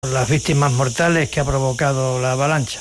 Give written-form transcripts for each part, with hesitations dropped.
las víctimas mortales que ha provocado la avalancha.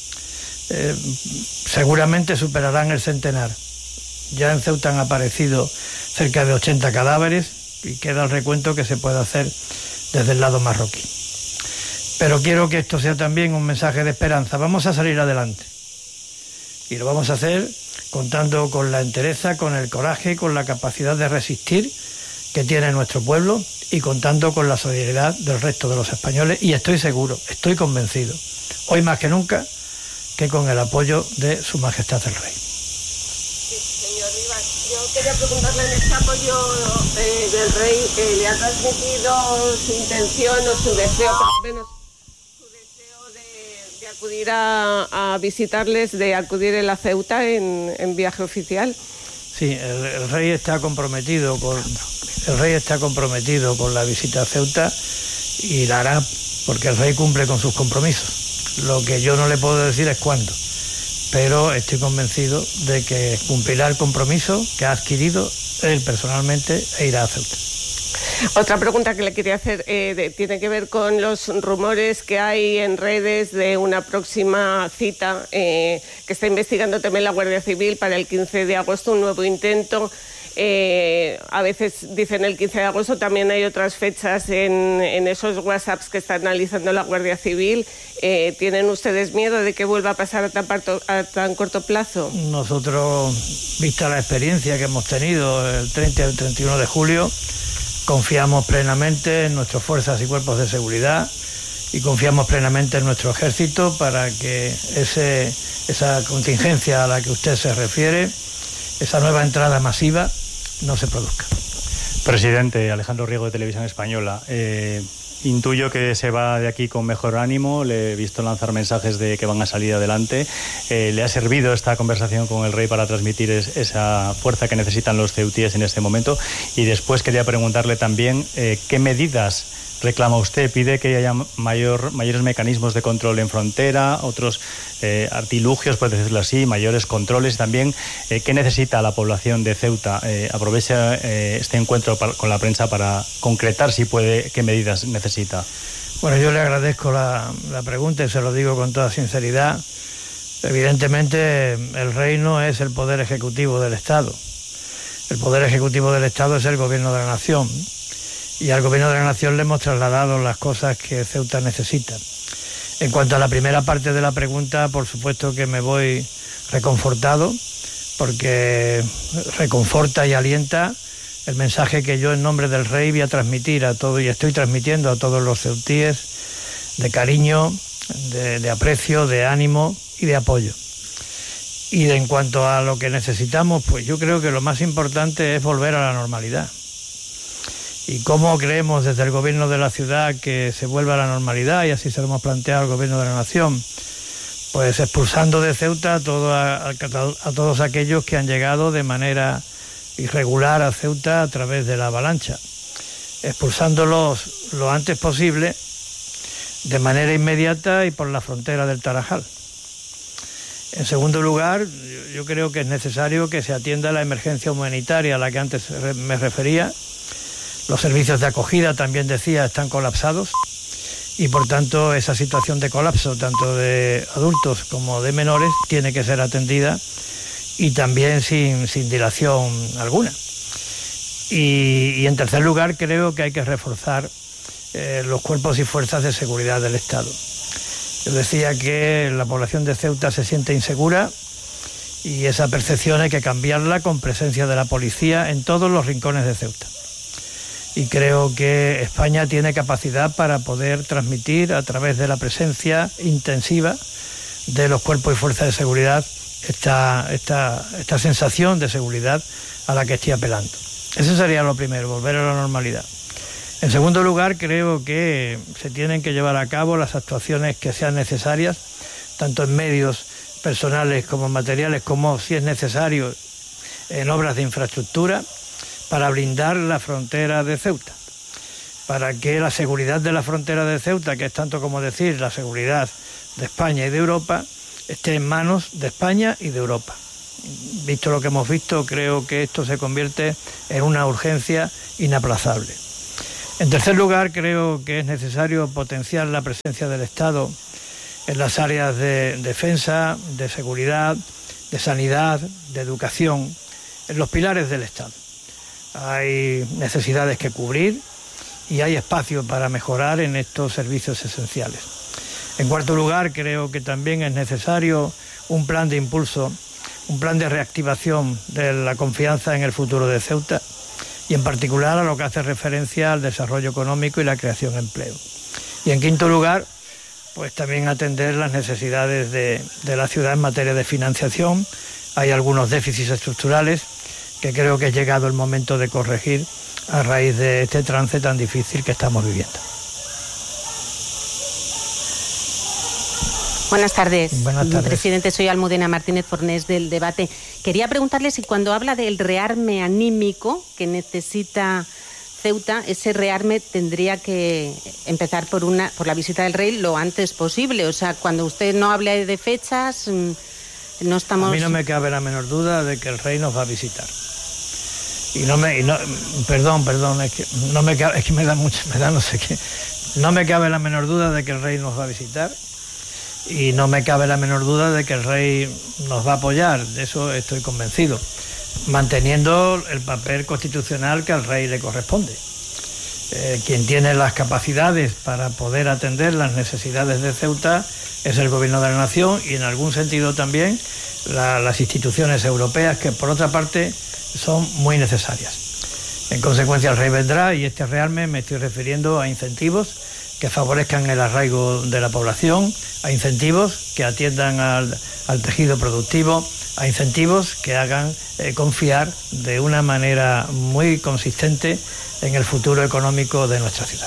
Seguramente superarán el centenar. Ya en Ceuta han aparecido cerca de 80 cadáveres y queda el recuento que se puede hacer desde el lado marroquí. Pero quiero que esto sea también un mensaje de esperanza. Vamos a salir adelante y lo vamos a hacer contando con la entereza, con el coraje, con la capacidad de resistir que tiene nuestro pueblo y contando con la solidaridad del resto de los españoles, y estoy seguro, estoy convencido, hoy más que nunca, que con el apoyo de Su Majestad el Rey. Sí, señor Rivas, yo quería preguntarle en este apoyo del Rey, ¿le ha transmitido su intención o su deseo, por lo menos su deseo de acudir a visitarles, de acudir en la Ceuta en viaje oficial? Sí, el Rey está comprometido con la visita a Ceuta y la hará porque el Rey cumple con sus compromisos. Lo que yo no le puedo decir es cuándo, pero estoy convencido de que cumplirá el compromiso que ha adquirido él personalmente e irá a Ceuta. Otra pregunta que le quería hacer tiene que ver con los rumores que hay en redes de una próxima cita que está investigando también la Guardia Civil para el 15 de agosto, un nuevo intento. A veces dicen el 15 de agosto, también hay otras fechas en esos WhatsApps que está analizando la Guardia Civil. ¿Tienen ustedes miedo de que vuelva a pasar a tan corto plazo? Nosotros, vista la experiencia que hemos tenido el 30 y el 31 de julio, confiamos plenamente en nuestras fuerzas y cuerpos de seguridad y confiamos plenamente en nuestro ejército para que esa contingencia a la que usted se refiere, esa nueva entrada masiva, no se produzca. Presidente, Alejandro Riego, de Televisión Española. Intuyo que se va de aquí con mejor ánimo, le he visto lanzar mensajes de que van a salir adelante. ¿Le ha servido esta conversación con el Rey para transmitir esa fuerza que necesitan los ceutíes en este momento? Y después quería preguntarle también qué medidas reclama usted. ¿Pide que haya mayores mecanismos de control en frontera, otros artilugios, por decirlo así, mayores controles? También, ¿qué necesita la población de Ceuta? Aprovecha este encuentro con la prensa para concretar, si puede, qué medidas necesita. Bueno, yo le agradezco la pregunta y se lo digo con toda sinceridad. Evidentemente, el Rey no es el poder ejecutivo del Estado. El poder ejecutivo del Estado es el Gobierno de la Nación. Y al Gobierno de la Nación le hemos trasladado las cosas que Ceuta necesita. En cuanto a la primera parte de la pregunta, por supuesto que me voy reconfortado, porque reconforta y alienta el mensaje que yo en nombre del Rey voy a transmitir a todos, y estoy transmitiendo a todos los ceutíes, de cariño, de aprecio, de ánimo y de apoyo. Y en cuanto a lo que necesitamos, pues yo creo que lo más importante es volver a la normalidad. ¿Y cómo creemos desde el Gobierno de la ciudad que se vuelva a la normalidad? Y así se lo hemos planteado al Gobierno de la Nación. Pues expulsando de Ceuta a todos aquellos que han llegado de manera irregular a Ceuta a través de la avalancha. Expulsándolos lo antes posible, de manera inmediata y por la frontera del Tarajal. En segundo lugar, yo creo que es necesario que se atienda la emergencia humanitaria a la que antes me refería. Los servicios de acogida, también decía, están colapsados y por tanto esa situación de colapso, tanto de adultos como de menores, tiene que ser atendida y también sin dilación alguna. Y en tercer lugar, creo que hay que reforzar los cuerpos y fuerzas de seguridad del Estado. Yo decía que la población de Ceuta se siente insegura y esa percepción hay que cambiarla con presencia de la policía en todos los rincones de Ceuta. Y creo que España tiene capacidad para poder transmitir a través de la presencia intensiva de los cuerpos y fuerzas de seguridad esta sensación de seguridad a la que estoy apelando. Eso sería lo primero, volver a la normalidad. En segundo lugar, creo que se tienen que llevar a cabo las actuaciones que sean necesarias, tanto en medios personales como materiales, como si es necesario en obras de infraestructura, para blindar la frontera de Ceuta, para que la seguridad de la frontera de Ceuta, que es tanto como decir la seguridad de España y de Europa, esté en manos de España y de Europa. Visto lo que hemos visto, creo que esto se convierte en una urgencia inaplazable. En tercer lugar, creo que es necesario potenciar la presencia del Estado en las áreas de defensa, de seguridad, de sanidad, de educación, en los pilares del Estado. Hay necesidades que cubrir y hay espacio para mejorar en estos servicios esenciales. En cuarto lugar, creo que también es necesario un plan de impulso, un plan de reactivación de la confianza en el futuro de Ceuta y en particular a lo que hace referencia al desarrollo económico y la creación de empleo. Y en quinto lugar, pues también atender las necesidades de la ciudad en materia de financiación. Hay algunos déficits estructurales que creo que es llegado el momento de corregir a raíz de este trance tan difícil que estamos viviendo. Buenas tardes. Buenas tardes. Presidente, soy Almudena Martínez Fornés del Debate. Quería preguntarle si cuando habla del rearme anímico que necesita Ceuta, ese rearme tendría que empezar por la visita del rey lo antes posible. O sea, cuando usted no hable de fechas, no estamos... A mí no me cabe la menor duda de que el rey nos va a visitar. Perdón, es que no me cabe, es que me da no sé qué. No me cabe la menor duda de que el rey nos va a visitar y no me cabe la menor duda de que el rey nos va a apoyar, de eso estoy convencido, manteniendo el papel constitucional que al rey le corresponde. Quien tiene las capacidades para poder atender las necesidades de Ceuta es el Gobierno de la Nación y en algún sentido también las instituciones europeas, que por otra parte son muy necesarias. En consecuencia, el rey vendrá y este rearme me estoy refiriendo a incentivos que favorezcan el arraigo de la población, a incentivos que atiendan al tejido productivo, a incentivos que hagan confiar de una manera muy consistente en el futuro económico de nuestra ciudad.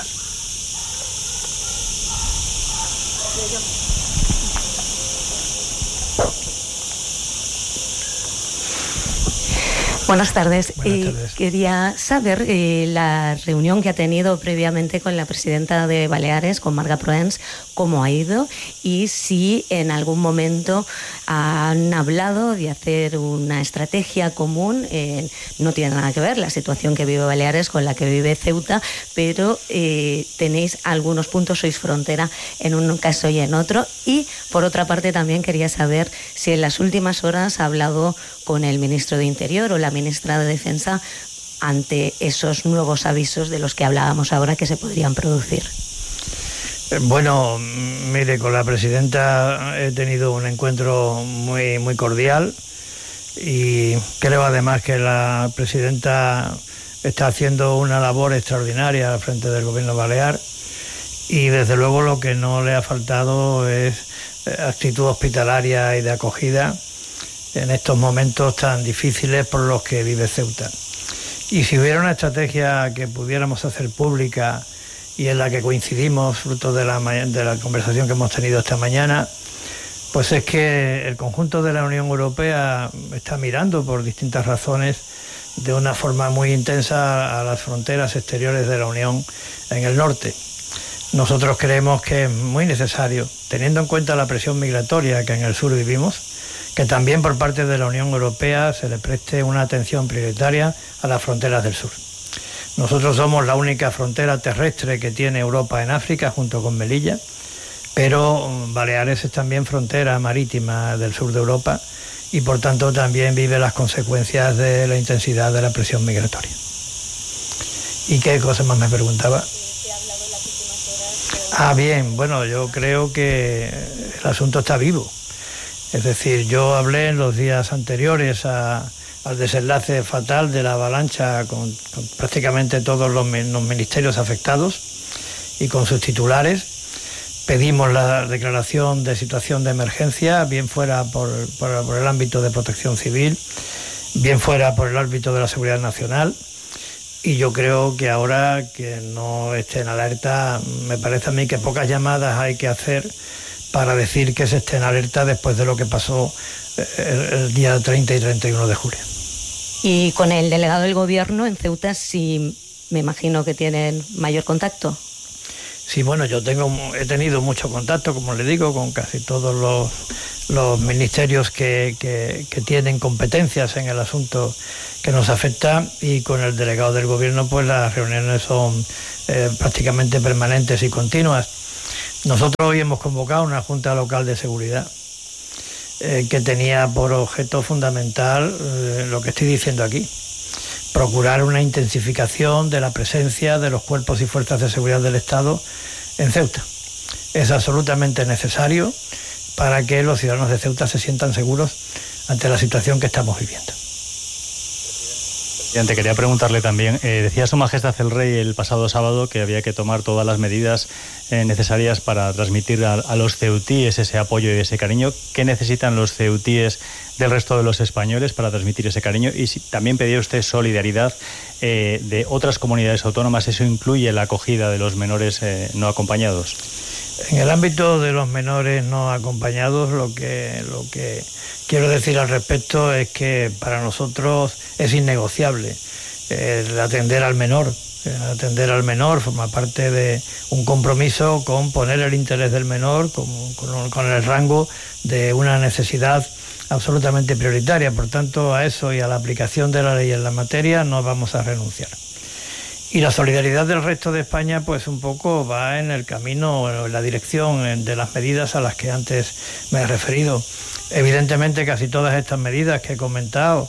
Buenas tardes. Buenas tardes. Quería saber la reunión que ha tenido previamente con la presidenta de Baleares, con Marga Proens, cómo ha ido y si en algún momento han hablado de hacer una estrategia común. No tiene nada que ver la situación que vive Baleares con la que vive Ceuta, pero tenéis algunos puntos, sois frontera en un caso y en otro. Y por otra parte también quería saber si en las últimas horas ha hablado con el ministro de Interior o la ministra de Defensa ante esos nuevos avisos de los que hablábamos ahora que se podrían producir. Bueno, mire, con la presidenta he tenido un encuentro muy, muy cordial y creo además que la presidenta está haciendo una labor extraordinaria al frente del gobierno balear y desde luego lo que no le ha faltado es actitud hospitalaria y de acogida en estos momentos tan difíciles por los que vive Ceuta. Y si hubiera una estrategia que pudiéramos hacer pública y en la que coincidimos, fruto de la conversación que hemos tenido esta mañana, pues es que el conjunto de la Unión Europea está mirando por distintas razones de una forma muy intensa a las fronteras exteriores de la Unión en el norte. Nosotros creemos que es muy necesario, teniendo en cuenta la presión migratoria que en el sur vivimos, que también por parte de la Unión Europea se le preste una atención prioritaria a las fronteras del sur. Nosotros somos la única frontera terrestre que tiene Europa en África, junto con Melilla, pero Baleares es también frontera marítima del sur de Europa y por tanto también vive las consecuencias de la intensidad de la presión migratoria. ¿Y qué cosa más me preguntaba? Bien, bueno, yo creo que el asunto está vivo. Es decir, yo hablé en los días anteriores al desenlace fatal de la avalancha con prácticamente todos los ministerios afectados y con sus titulares. Pedimos la declaración de situación de emergencia, bien fuera por el ámbito de protección civil, bien fuera por el ámbito de la seguridad nacional. Y yo creo que ahora que no esté en alerta, me parece a mí que pocas llamadas hay que hacer para decir que se esté en alerta después de lo que pasó el día 30 y 31 de julio. Y con el delegado del Gobierno en Ceuta, sí me imagino que tienen mayor contacto. Sí, bueno, yo he tenido mucho contacto, como le digo, con casi todos los ministerios que tienen competencias en el asunto que nos afecta, y con el delegado del gobierno pues las reuniones son prácticamente permanentes y continuas. Nosotros hoy hemos convocado una Junta Local de Seguridad que tenía por objeto fundamental lo que estoy diciendo aquí: procurar una intensificación de la presencia de los cuerpos y fuerzas de seguridad del Estado en Ceuta. Es absolutamente necesario para que los ciudadanos de Ceuta se sientan seguros ante la situación que estamos viviendo. Presidente, quería preguntarle también, decía Su Majestad el Rey el pasado sábado que había que tomar todas las medidas necesarias para transmitir a los ceutíes ese apoyo y ese cariño. ¿Qué necesitan los ceutíes del resto de los españoles para transmitir ese cariño? Y también pedía usted solidaridad de otras comunidades autónomas. ¿Eso incluye la acogida de los menores no acompañados? En el ámbito de los menores no acompañados, lo que quiero decir al respecto es que para nosotros es innegociable el atender al menor. Atender al menor forma parte de un compromiso con poner el interés del menor con el rango de una necesidad absolutamente prioritaria. Por tanto, a eso y a la aplicación de la ley en la materia no vamos a renunciar. Y la solidaridad del resto de España pues un poco va en el camino, en la dirección de las medidas a las que antes me he referido. Evidentemente casi todas estas medidas que he comentado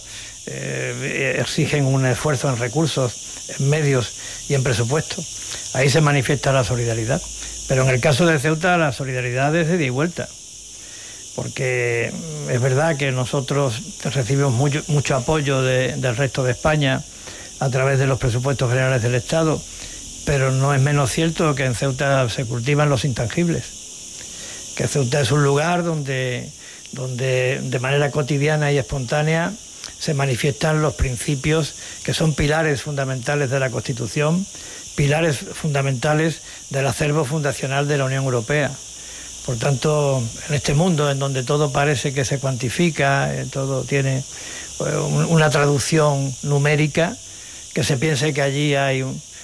exigen un esfuerzo en recursos, en medios y en presupuesto. Ahí se manifiesta la solidaridad. Pero en el caso de Ceuta la solidaridad es de ida y vuelta. Porque es verdad que nosotros recibimos mucho apoyo del resto de España a través de los presupuestos generales del Estado, pero no es menos cierto que en Ceuta se cultivan los intangibles, que Ceuta es un lugar donde de manera cotidiana y espontánea se manifiestan los principios que son pilares fundamentales de la Constitución, pilares fundamentales del acervo fundacional de la Unión Europea. Por tanto, en este mundo en donde todo parece que se cuantifica, todo tiene una traducción numérica, que se piense que allí hay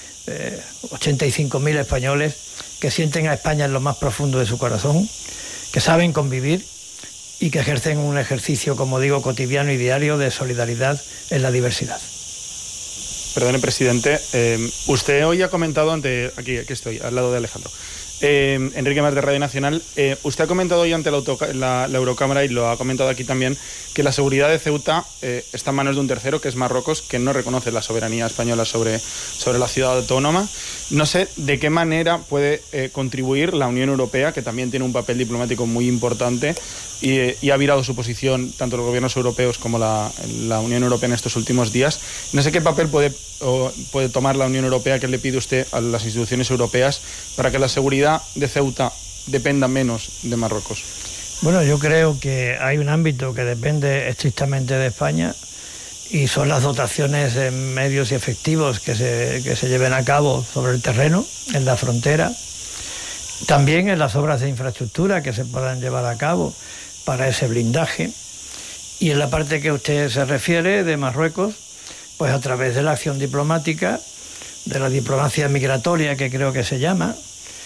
85.000 españoles que sienten a España en lo más profundo de su corazón, que saben convivir y que ejercen un ejercicio, como digo, cotidiano y diario de solidaridad en la diversidad. Perdone, presidente, usted hoy ha comentado aquí estoy, al lado de Alejandro, Enrique Mas de Radio Nacional, usted ha comentado hoy ante la Eurocámara, y lo ha comentado aquí también, que la seguridad de Ceuta está en manos de un tercero, que es Marruecos, que no reconoce la soberanía española sobre la ciudad autónoma. No sé de qué manera puede contribuir la Unión Europea, que también tiene un papel diplomático muy importante y ha virado su posición tanto los gobiernos europeos como la Unión Europea en estos últimos días. No sé qué papel puede tomar la Unión Europea, que le pide usted a las instituciones europeas para que la seguridad de Ceuta dependa menos de Marruecos. Bueno, yo creo que hay un ámbito que depende estrictamente de España, y son las dotaciones de medios y efectivos que se lleven a cabo sobre el terreno, en la frontera, también en las obras de infraestructura que se puedan llevar a cabo para ese blindaje, y en la parte que usted se refiere de Marruecos, pues a través de la acción diplomática, de la diplomacia migratoria, que creo que se llama,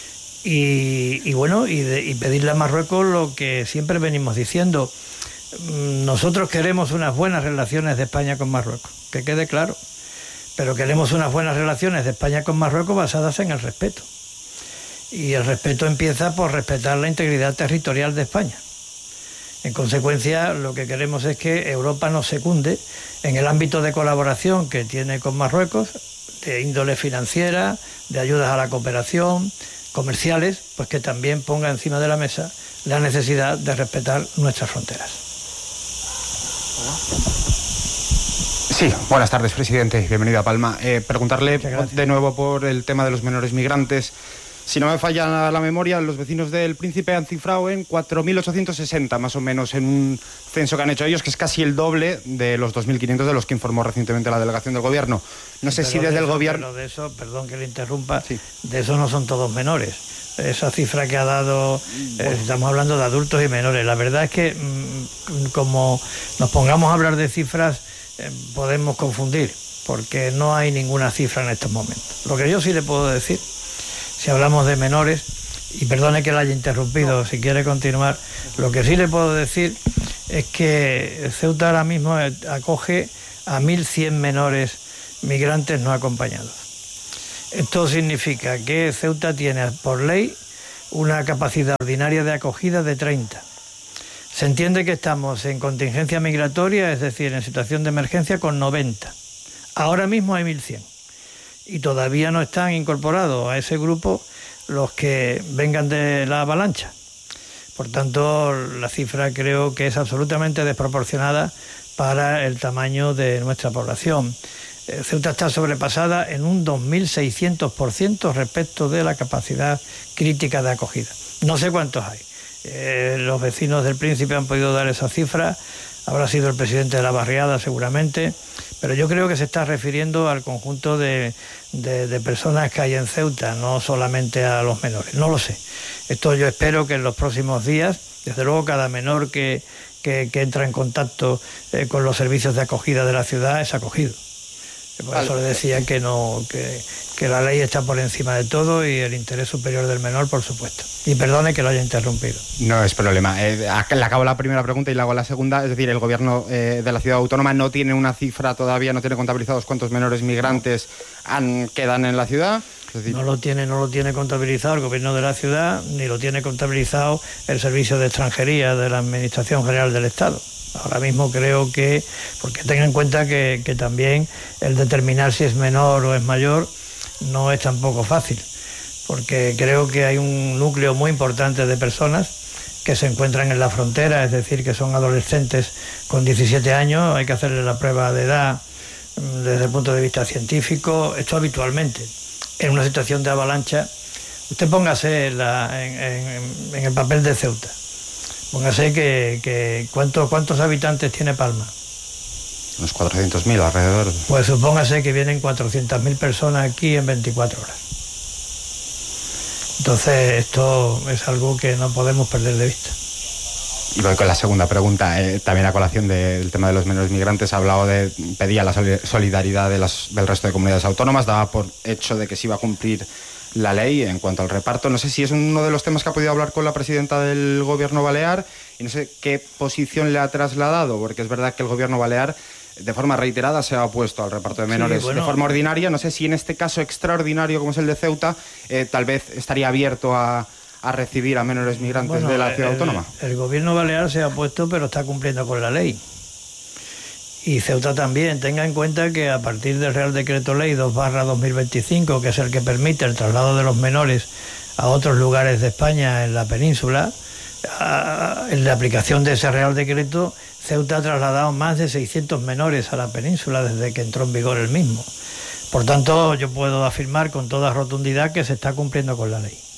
y pedirle a Marruecos lo que siempre venimos diciendo. Nosotros queremos unas buenas relaciones de España con Marruecos, que quede claro, pero queremos unas buenas relaciones de España con Marruecos basadas en el respeto, y el respeto empieza por respetar la integridad territorial de España. En consecuencia, lo que queremos es que Europa nos secunde en el ámbito de colaboración que tiene con Marruecos, de índole financiera, de ayudas a la cooperación, comerciales, pues que también ponga encima de la mesa la necesidad de respetar nuestras fronteras. Sí, buenas tardes, presidente. Bienvenido a Palma. Preguntarle de nuevo por el tema de los menores migrantes. Si no me falla la memoria, los vecinos del Príncipe han cifrado en 4.860, más o menos, en un censo que han hecho ellos, que es casi el doble de los 2.500 de los que informó recientemente la delegación del Gobierno. No sé si desde el Gobierno... Pero de eso, perdón que le interrumpa, sí, de eso no son todos menores. Esa cifra que ha dado, estamos hablando de adultos y menores. La verdad es que, como nos pongamos a hablar de cifras, podemos confundir, porque no hay ninguna cifra en estos momentos. Lo que yo sí le puedo decir si hablamos de menores, y perdone que la haya interrumpido, si quiere continuar, lo que sí le puedo decir es que Ceuta ahora mismo acoge a 1.100 menores migrantes no acompañados. Esto significa que Ceuta tiene por ley una capacidad ordinaria de acogida de 30. Se entiende que estamos en contingencia migratoria, es decir, en situación de emergencia, con 90. Ahora mismo hay 1.100 y todavía no están incorporados a ese grupo los que vengan de la avalancha. Por tanto, la cifra creo que es absolutamente desproporcionada para el tamaño de nuestra población. Ceuta está sobrepasada en un 2.600% respecto de la capacidad crítica de acogida. No sé cuántos hay. Los vecinos del Príncipe han podido dar esa cifra, habrá sido el presidente de la barriada seguramente, pero yo creo que se está refiriendo al conjunto de personas que hay en Ceuta, no solamente a los menores. No lo sé. Esto yo espero que en los próximos días, desde luego cada menor que entra en contacto con los servicios de acogida de la ciudad es acogido. Por eso le decía que la ley está por encima de todo y el interés superior del menor, por supuesto. Y perdone que lo haya interrumpido. No es problema. Le acabo la primera pregunta y le hago la segunda. Es decir, el gobierno de la ciudad autónoma no tiene una cifra todavía, no tiene contabilizados cuántos menores migrantes quedan en la ciudad. Es decir, no lo tiene contabilizado el gobierno de la ciudad, ni lo tiene contabilizado el Servicio de Extranjería de la Administración General del Estado. Ahora mismo creo que, porque tenga en cuenta que también el determinar si es menor o es mayor no es tampoco fácil, porque creo que hay un núcleo muy importante de personas que se encuentran en la frontera, es decir, que son adolescentes con 17 años, hay que hacerle la prueba de edad desde el punto de vista científico, esto habitualmente. En una situación de avalancha, usted póngase en el papel de Ceuta. Póngase que ¿cuántos habitantes tiene Palma? Unos 400.000 alrededor. Pues supóngase que vienen 400.000 personas aquí en 24 horas. Entonces esto es algo que no podemos perder de vista. Y voy con la segunda pregunta, también a colación del tema de los menores migrantes. Pedía la solidaridad del resto de comunidades autónomas, daba por hecho de que se iba a cumplir la ley en cuanto al reparto. No sé si es uno de los temas que ha podido hablar con la presidenta del gobierno balear y no sé qué posición le ha trasladado, porque es verdad que el gobierno balear de forma reiterada se ha opuesto al reparto de menores de forma ordinaria. No sé si en este caso extraordinario como es el de Ceuta, tal vez estaría abierto a recibir a menores migrantes de la ciudad autónoma. El gobierno balear se ha opuesto, pero está cumpliendo con la ley. Y Ceuta también. Tenga en cuenta que a partir del Real Decreto Ley 2/2025, que es el que permite el traslado de los menores a otros lugares de España en la península, en la aplicación de ese Real Decreto, Ceuta ha trasladado más de 600 menores a la península desde que entró en vigor el mismo. Por tanto, yo puedo afirmar con toda rotundidad que se está cumpliendo con la ley.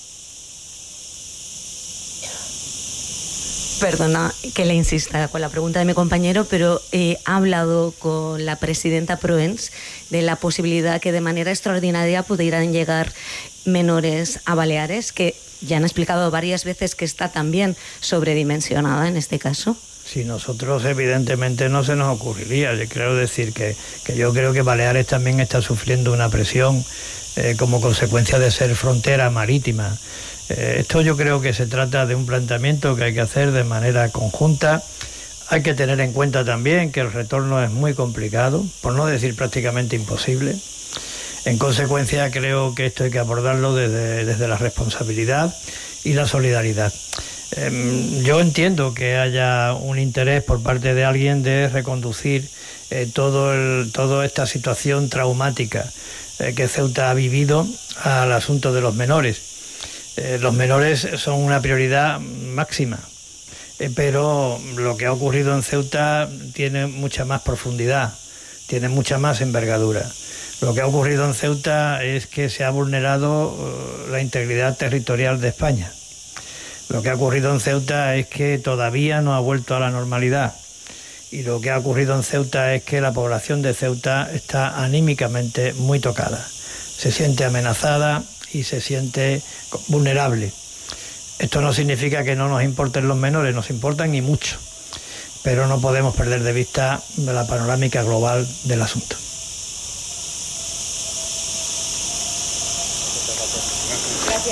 Perdona que le insista con la pregunta de mi compañero, pero ha hablado con la presidenta Proens de la posibilidad que de manera extraordinaria pudieran llegar menores a Baleares, que ya han explicado varias veces que está también sobredimensionada en este caso. Sí, nosotros evidentemente no se nos ocurriría. Yo quiero decir que yo creo que Baleares también está sufriendo una presión como consecuencia de ser frontera marítima. Esto yo creo que se trata de un planteamiento que hay que hacer de manera conjunta. Hay que tener en cuenta también que el retorno es muy complicado, por no decir prácticamente imposible. En consecuencia, creo que esto hay que abordarlo desde la responsabilidad y la solidaridad. Yo entiendo que haya un interés por parte de alguien de reconducir toda esta situación traumática que Ceuta ha vivido al asunto de los menores. Los menores son una prioridad máxima, pero lo que ha ocurrido en Ceuta tiene mucha más profundidad, tiene mucha más envergadura. Lo que ha ocurrido en Ceuta es que se ha vulnerado la integridad territorial de España. Lo que ha ocurrido en Ceuta es que todavía no ha vuelto a la normalidad. Y lo que ha ocurrido en Ceuta es que la población de Ceuta está anímicamente muy tocada. Se siente amenazada y se siente vulnerable. Esto no significa que no nos importen los menores, nos importan y mucho, pero no podemos perder de vista la panorámica global del asunto.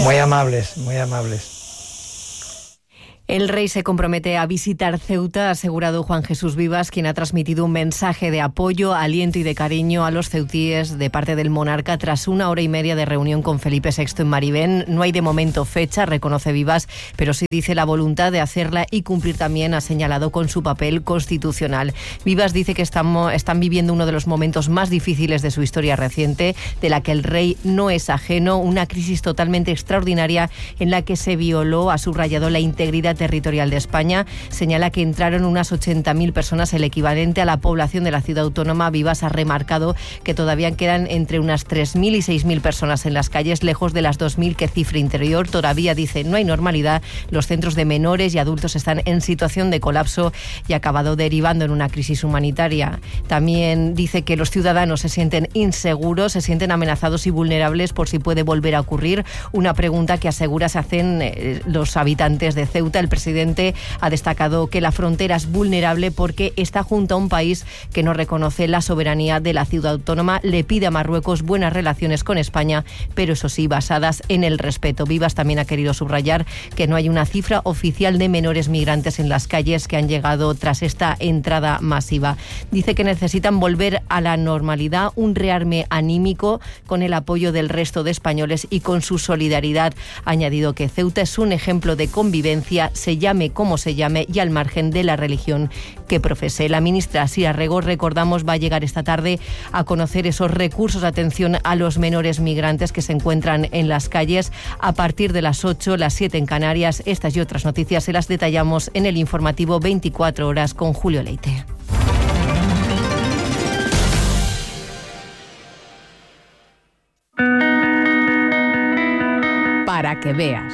Muy amables, muy amables. El rey se compromete a visitar Ceuta, ha asegurado Juan Jesús Vivas, quien ha transmitido un mensaje de apoyo, aliento y de cariño a los ceutíes de parte del monarca tras 1 hora y media de reunión con Felipe VI en Maribén. No hay de momento fecha, reconoce Vivas, pero sí dice la voluntad de hacerla y cumplir también, ha señalado, con su papel constitucional. Vivas dice que están viviendo uno de los momentos más difíciles de su historia reciente, de la que el rey no es ajeno, una crisis totalmente extraordinaria en la que se violó, ha subrayado, la integridad territorial de España. Señala que entraron unas 80.000 personas, el equivalente a la población de la ciudad autónoma. Vivas ha remarcado que todavía quedan entre unas 3.000 y 6.000 personas en las calles, lejos de las 2.000 que cifra Interior. Todavía, dice, no hay normalidad. Los centros de menores y adultos están en situación de colapso y ha acabado derivando en una crisis humanitaria. También dice que los ciudadanos se sienten inseguros, se sienten amenazados y vulnerables por si puede volver a ocurrir. Una pregunta que, asegura, se hacen los habitantes de Ceuta. El presidente ha destacado que la frontera es vulnerable porque está junto a un país que no reconoce la soberanía de la ciudad autónoma. Le pide a Marruecos buenas relaciones con España, pero eso sí, basadas en el respeto. Vivas también ha querido subrayar que no hay una cifra oficial de menores migrantes en las calles que han llegado tras esta entrada masiva. Dice que necesitan volver a la normalidad, un rearme anímico con el apoyo del resto de españoles y con su solidaridad. Ha añadido que Ceuta es un ejemplo de convivencia, se llame como se llame y al margen de la religión que profese. La ministra Sira Rego, recordamos, va a llegar esta tarde a conocer esos recursos de atención a los menores migrantes que se encuentran en las calles a partir de las 8, las 7 en Canarias. Estas y otras noticias se las detallamos en el informativo 24 horas con Julio Leite. Para que veas.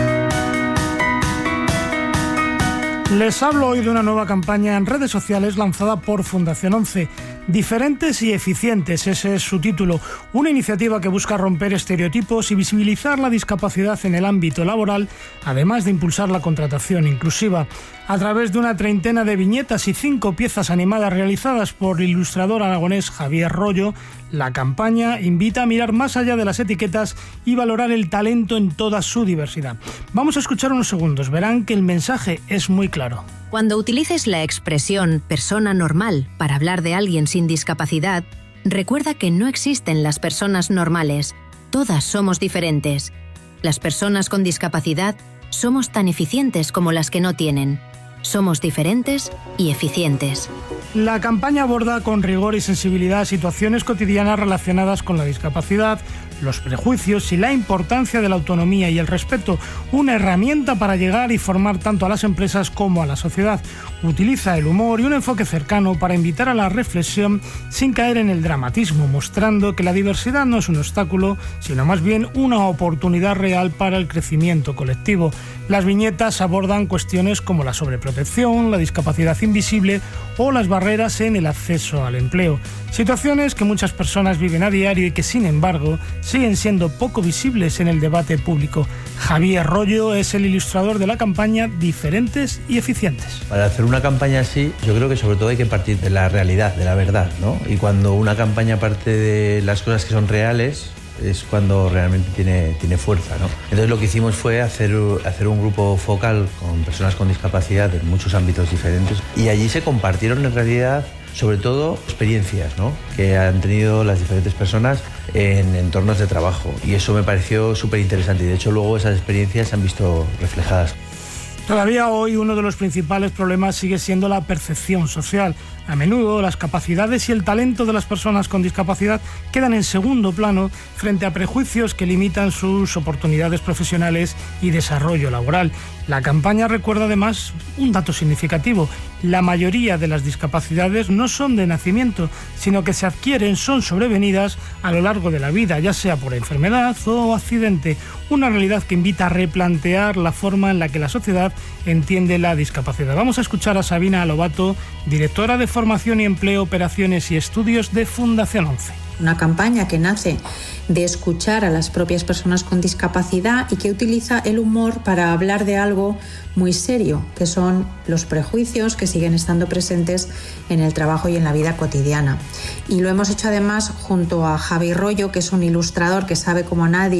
Les hablo hoy de una nueva campaña en redes sociales lanzada por Fundación 11. Diferentes y eficientes, ese es su título. Una iniciativa que busca romper estereotipos y visibilizar la discapacidad en el ámbito laboral, además de impulsar la contratación inclusiva. A través de una treintena de viñetas y 5 piezas animadas realizadas por el ilustrador aragonés Javier Rollo, la campaña invita a mirar más allá de las etiquetas y valorar el talento en toda su diversidad. Vamos a escuchar unos segundos, verán que el mensaje es muy claro. Cuando utilices la expresión persona normal para hablar de alguien sin discapacidad, recuerda que no existen las personas normales. Todas somos diferentes. Las personas con discapacidad somos tan eficientes como las que no tienen. Somos diferentes y eficientes. La campaña aborda con rigor y sensibilidad situaciones cotidianas relacionadas con la discapacidad, los prejuicios y la importancia de la autonomía y el respeto, una herramienta para llegar y formar tanto a las empresas como a la sociedad. Utiliza el humor y un enfoque cercano para invitar a la reflexión sin caer en el dramatismo, mostrando que la diversidad no es un obstáculo, sino más bien una oportunidad real para el crecimiento colectivo. Las viñetas abordan cuestiones como la sobreprotección, la discapacidad invisible o las barreras en el acceso al empleo. Situaciones que muchas personas viven a diario y que, sin embargo, siguen siendo poco visibles en el debate público. Javier Rollo es el ilustrador de la campaña Diferentes y Eficientes. Para hacer una campaña así, yo creo que sobre todo hay que partir de la realidad, de la verdad, ¿no? Y cuando una campaña parte de las cosas que son reales, es cuando realmente tiene fuerza, ¿no? Entonces lo que hicimos fue hacer un grupo focal con personas con discapacidad en muchos ámbitos diferentes y allí se compartieron en realidad sobre todo experiencias, ¿no?, que han tenido las diferentes personas en entornos de trabajo y eso me pareció súper interesante y de hecho luego esas experiencias se han visto reflejadas. Todavía hoy uno de los principales problemas sigue siendo la percepción social. A menudo las capacidades y el talento de las personas con discapacidad quedan en segundo plano frente a prejuicios que limitan sus oportunidades profesionales y desarrollo laboral. La campaña recuerda además un dato significativo. La mayoría de las discapacidades no son de nacimiento, sino que se adquieren, son sobrevenidas a lo largo de la vida, ya sea por enfermedad o accidente. Una realidad que invita a replantear la forma en la que la sociedad entiende la discapacidad. Vamos a escuchar a Sabina Lobato, directora de Formación y Empleo, Operaciones y Estudios de Fundación 11. Una campaña que nace de escuchar a las propias personas con discapacidad y que utiliza el humor para hablar de algo muy serio, que son los prejuicios que siguen estando presentes en el trabajo y en la vida cotidiana. Y lo hemos hecho además junto a Javi Rollo, que es un ilustrador que sabe como nadie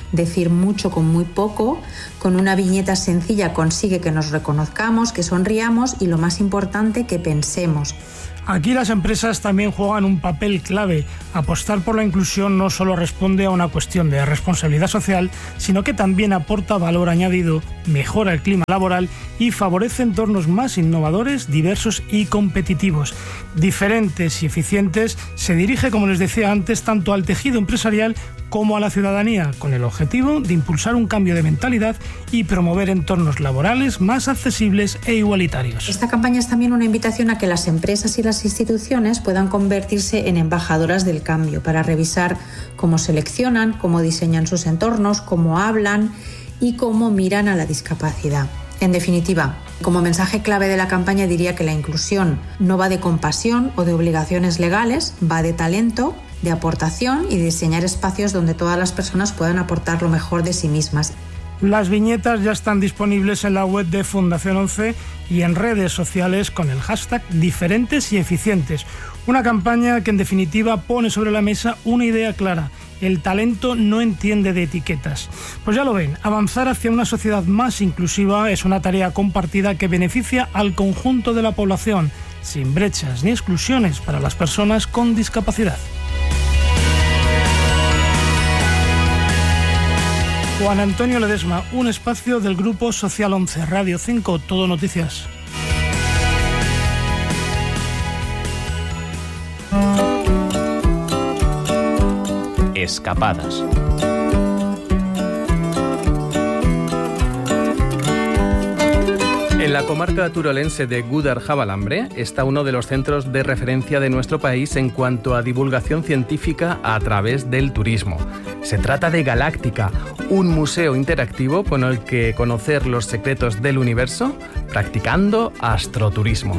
decir mucho con muy poco. Con una viñeta sencilla consigue que nos reconozcamos, que sonriamos y, lo más importante, que pensemos. Aquí las empresas también juegan un papel clave. Apostar por la inclusión no solo responde a una cuestión de responsabilidad social, sino que también aporta valor añadido, mejora el clima laboral y favorece entornos más innovadores, diversos y competitivos. Diferentes y eficientes, se dirige, como les decía antes, tanto al tejido empresarial como a la ciudadanía, con el objetivo de impulsar un cambio de mentalidad y promover entornos laborales más accesibles e igualitarios. Esta campaña es también una invitación a que las empresas y las instituciones puedan convertirse en embajadoras del cambio, para revisar cómo seleccionan, cómo diseñan sus entornos, cómo hablan y cómo miran a la discapacidad. En definitiva, como mensaje clave de la campaña diría que la inclusión no va de compasión o de obligaciones legales, va de talento, de aportación y de diseñar espacios donde todas las personas puedan aportar lo mejor de sí mismas. Las viñetas ya están disponibles en la web de Fundación 11 y en redes sociales con el hashtag Diferentes y Eficientes. Una campaña que en definitiva pone sobre la mesa una idea clara: el talento no entiende de etiquetas. Pues ya lo ven, avanzar hacia una sociedad más inclusiva es una tarea compartida que beneficia al conjunto de la población, sin brechas ni exclusiones para las personas con discapacidad. Juan Antonio Ledesma, un espacio del Grupo Social 11, Radio 5, Todo Noticias. Escapadas. En la comarca turolense de Gúdar-Jabalambre está uno de los centros de referencia de nuestro país en cuanto a divulgación científica a través del turismo. Se trata de Galáctica, un museo interactivo con el que conocer los secretos del universo practicando astroturismo.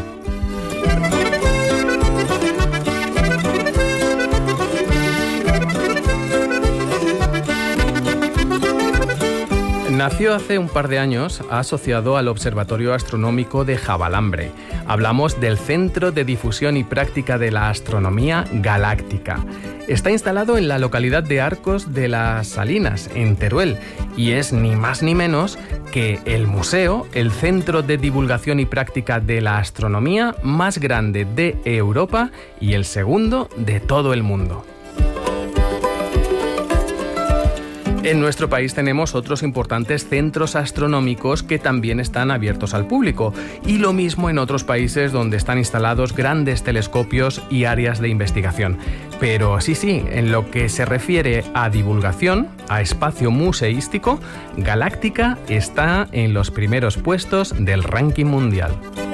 Nació hace un par de años asociado al Observatorio Astronómico de Jabalambre. Hablamos del Centro de Difusión y Práctica de la Astronomía Galáctica. Está instalado en la localidad de Arcos de las Salinas, en Teruel, y es ni más ni menos que el museo, el centro de divulgación y práctica de la astronomía más grande de Europa y el segundo de todo el mundo. En nuestro país tenemos otros importantes centros astronómicos que también están abiertos al público, y lo mismo en otros países donde están instalados grandes telescopios y áreas de investigación. Pero sí, en lo que se refiere a divulgación, a espacio museístico, Galáctica está en los primeros puestos del ranking mundial.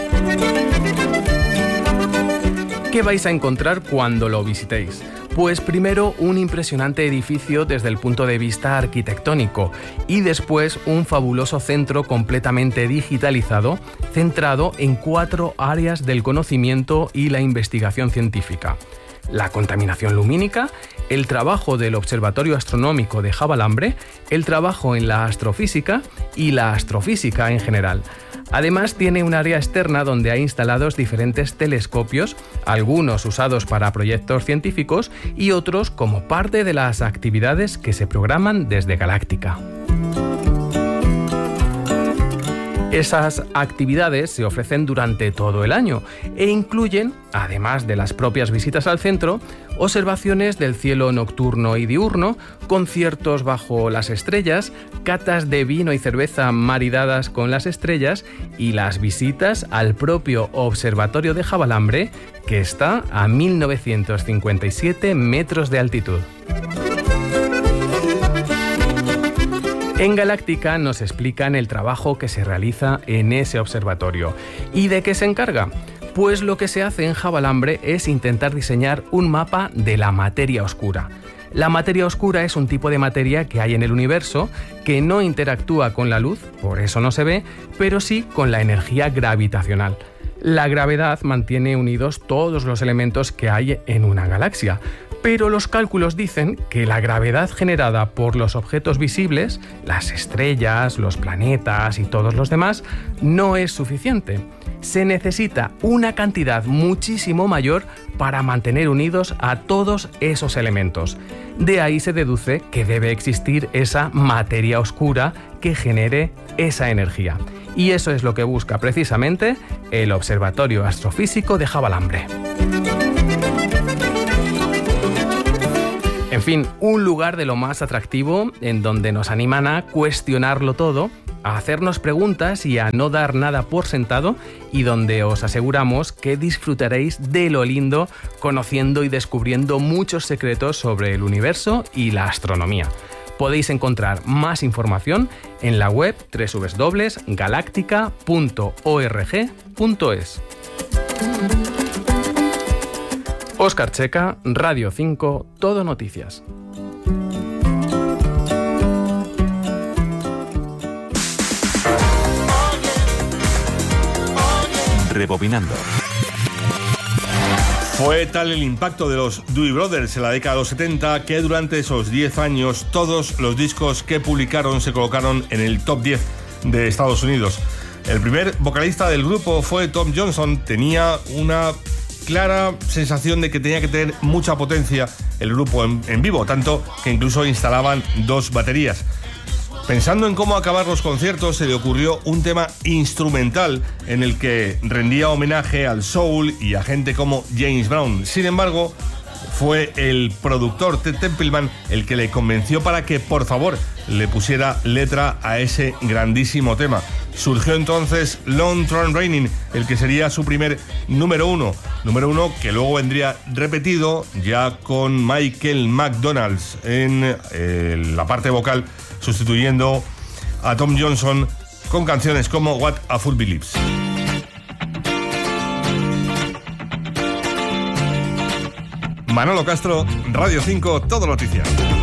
¿Qué vais a encontrar cuando lo visitéis? Pues primero un impresionante edificio desde el punto de vista arquitectónico y después un fabuloso centro completamente digitalizado centrado en 4 áreas del conocimiento y la investigación científica: la contaminación lumínica, el trabajo del Observatorio Astronómico de Jabalambre, el trabajo en la astrofísica y la astrofísica en general. Además, tiene un área externa donde hay instalados diferentes telescopios, algunos usados para proyectos científicos y otros como parte de las actividades que se programan desde Galáctica. Esas actividades se ofrecen durante todo el año e incluyen, además de las propias visitas al centro, observaciones del cielo nocturno y diurno, conciertos bajo las estrellas, catas de vino y cerveza maridadas con las estrellas y las visitas al propio Observatorio de Jabalambre, que está a 1957 metros de altitud. En Galáctica nos explican el trabajo que se realiza en ese observatorio. ¿Y de qué se encarga? Pues lo que se hace en Jabalambre es intentar diseñar un mapa de la materia oscura. La materia oscura es un tipo de materia que hay en el universo que no interactúa con la luz, por eso no se ve, pero sí con la energía gravitacional. La gravedad mantiene unidos todos los elementos que hay en una galaxia, Pero los cálculos dicen que la gravedad generada por los objetos visibles, las estrellas, los planetas y todos los demás, no es suficiente. Se necesita una cantidad muchísimo mayor para mantener unidos a todos esos elementos. De ahí se deduce que debe existir esa materia oscura que genere esa energía. Y eso es lo que busca precisamente el Observatorio Astrofísico de Javalambre. En fin, un lugar de lo más atractivo en donde nos animan a cuestionarlo todo, a hacernos preguntas y a no dar nada por sentado, y donde os aseguramos que disfrutaréis de lo lindo conociendo y descubriendo muchos secretos sobre el universo y la astronomía. Podéis encontrar más información en la web www.galactica.org.es. Óscar Checa, Radio 5, Todo Noticias. Rebobinando. Fue tal el impacto de los Doobie Brothers en la década de los 70 que durante esos 10 años todos los discos que publicaron se colocaron en el top 10 de Estados Unidos. El primer vocalista del grupo fue Tom Johnson. Tenía una clara sensación de que tenía que tener mucha potencia el grupo en vivo, tanto que incluso instalaban 2 baterías. Pensando en cómo acabar los conciertos, se le ocurrió un tema instrumental en el que rendía homenaje al soul y a gente como James Brown. Sin embargo, fue el productor Ted Templeman el que le convenció para que, por favor, le pusiera letra a ese grandísimo tema. Surgió entonces Long Train Raining, el que sería su primer número uno que luego vendría repetido ya con Michael McDonald en la parte vocal, sustituyendo a Tom Johnson con canciones como What a Fool Believes. Manolo Castro, Radio 5, Todo Noticias.